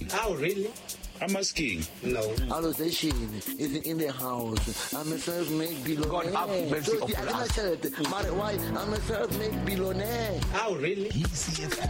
Oh, really? I'm asking. No. Allozation is in the house. I'm a self-made billionaire. God have mercy upon us. Why? I'm a self-made billionaire. Oh, really? ECFM.